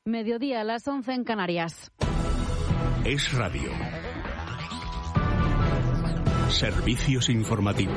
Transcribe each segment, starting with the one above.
Mediodía, a las 11 en Canarias. Es Radio. Servicios informativos.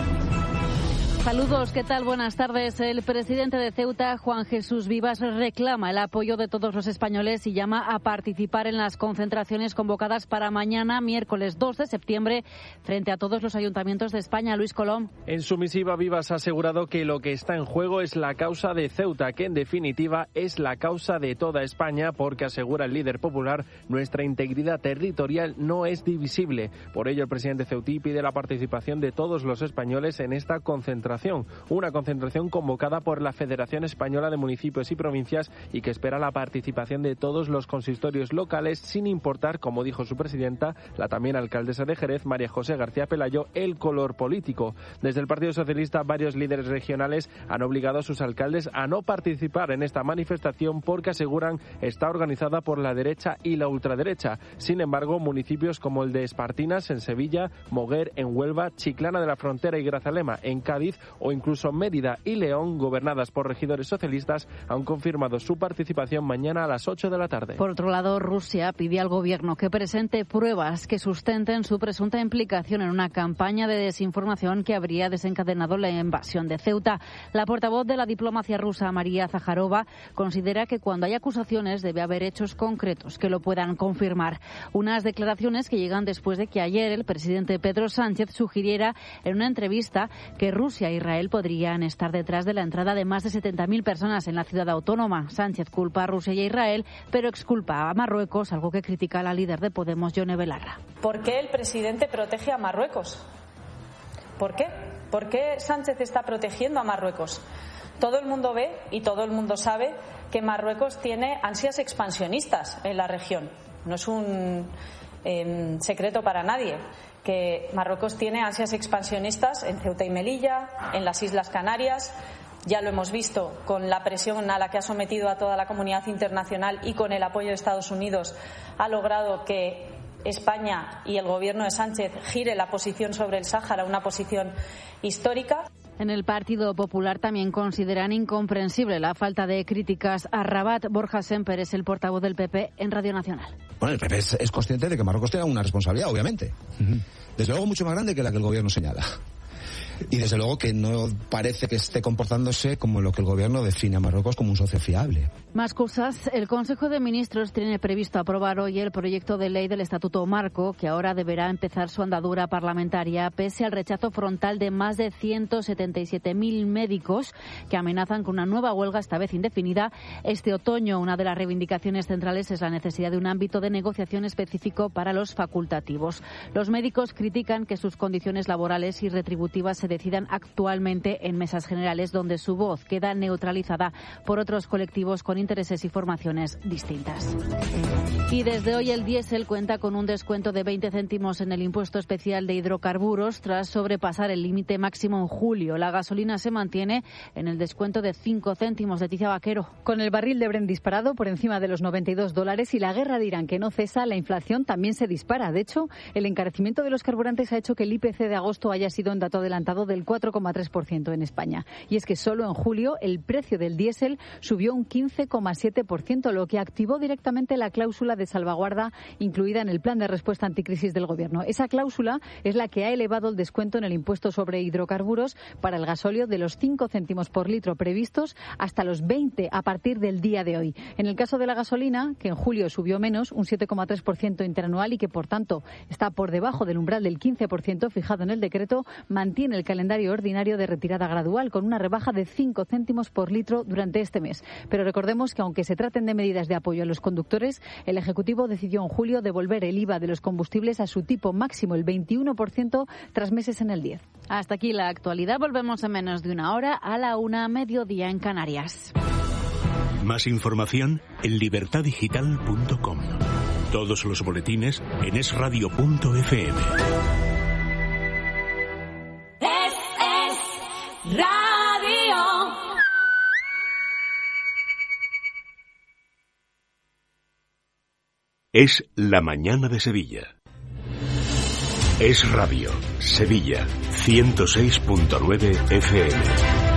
Saludos, ¿qué tal? Buenas tardes. El presidente de Ceuta, Juan Jesús Vivas, reclama el apoyo de todos los españoles y llama a participar en las concentraciones convocadas para mañana, miércoles 2 de septiembre, frente a todos los ayuntamientos de España. Luis Colom. En su misiva, Vivas ha asegurado que lo que está en juego es la causa de Ceuta, que en definitiva es la causa de toda España, porque asegura el líder popular, nuestra integridad territorial no es divisible. Por ello, el presidente ceutí pide la participación de todos los españoles en esta concentración. Una concentración convocada por la Federación Española de Municipios y Provincias y que espera la participación de todos los consistorios locales, sin importar, como dijo su presidenta, la también alcaldesa de Jerez, María José García Pelayo, el color político. Desde el Partido Socialista, varios líderes regionales han obligado a sus alcaldes a no participar en esta manifestación porque aseguran está organizada por la derecha y la ultraderecha. Sin embargo, municipios como el de Espartinas, en Sevilla, Moguer, en Huelva, Chiclana de la Frontera y Grazalema, en Cádiz, o incluso Mérida y León, gobernadas por regidores socialistas, han confirmado su participación mañana a las 8 de la tarde. Por otro lado, Rusia pide al gobierno que presente pruebas que sustenten su presunta implicación en una campaña de desinformación que habría desencadenado la invasión de Ceuta. La portavoz de la diplomacia rusa, María Zaharova, considera que cuando hay acusaciones debe haber hechos concretos que lo puedan confirmar. Unas declaraciones que llegan después de que ayer el presidente Pedro Sánchez sugiriera en una entrevista que Rusia e Israel podrían estar detrás de la entrada de más de 70.000 personas en la ciudad autónoma. Sánchez culpa a Rusia y a Israel, pero exculpa a Marruecos, algo que critica la líder de Podemos, Yone Belarra. ¿Por qué el presidente protege a Marruecos? ¿Por qué? ¿Por qué Sánchez está protegiendo a Marruecos? Todo el mundo ve y todo el mundo sabe que Marruecos tiene ansias expansionistas en la región. No es un secreto para nadie que Marruecos tiene ansias expansionistas en Ceuta y Melilla, en las Islas Canarias. Ya lo hemos visto con la presión a la que ha sometido a toda la comunidad internacional y con el apoyo de Estados Unidos ha logrado que España y el gobierno de Sánchez gire la posición sobre el Sáhara, una posición histórica. En el Partido Popular también consideran incomprensible la falta de críticas a Rabat. Borja Semper es el portavoz del PP en Radio Nacional. Bueno, el PP es consciente de que Marruecos tiene una responsabilidad, obviamente. Desde luego mucho más grande que la que el gobierno señala. Y desde luego que no parece que esté comportándose como lo que el gobierno define a Marruecos como un socio fiable. Más cosas. El Consejo de Ministros tiene previsto aprobar hoy el proyecto de ley del Estatuto Marco, que ahora deberá empezar su andadura parlamentaria, pese al rechazo frontal de más de 177.000 médicos que amenazan con una nueva huelga, esta vez indefinida, este otoño. Una de las reivindicaciones centrales es la necesidad de un ámbito de negociación específico para los facultativos. Los médicos critican que sus condiciones laborales y retributivas se decidan actualmente en mesas generales, donde su voz queda neutralizada por otros colectivos con intereses y formaciones distintas. Y desde hoy el diésel cuenta con un descuento de 20 céntimos en el impuesto especial de hidrocarburos tras sobrepasar el límite máximo en julio. La gasolina se mantiene en el descuento de 5 céntimos. Leticia Vaquero. Con el barril de Brent disparado por encima de los $92 y la guerra de Irán que no cesa, la inflación también se dispara. De hecho, el encarecimiento de los carburantes ha hecho que el IPC de agosto haya sido un dato adelantado del 4,3% en España. Y es que solo en julio el precio del diésel subió un 15,7%, lo que activó directamente la cláusula de salvaguarda incluida en el plan de respuesta anticrisis del Gobierno. Esa cláusula es la que ha elevado el descuento en el impuesto sobre hidrocarburos para el gasóleo de los 5 céntimos por litro previstos hasta los 20 a partir del día de hoy. En el caso de la gasolina, que en julio subió menos, un 7,3% interanual y que por tanto está por debajo del umbral del 15% fijado en el decreto, mantiene el calendario ordinario de retirada gradual con una rebaja de 5 céntimos por litro durante este mes. Pero recordemos que aunque se traten de medidas de apoyo a los conductores, el Ejecutivo decidió en julio devolver el IVA de los combustibles a su tipo máximo, el 21%, tras meses en el 10%. Hasta aquí la actualidad. Volvemos en menos de una hora a la 1:00 mediodía en Canarias. Más información en libertadigital.com. Todos los boletines en esradio.fm. Radio. Es la mañana de Sevilla. Es Radio, Sevilla, 106.9 FM.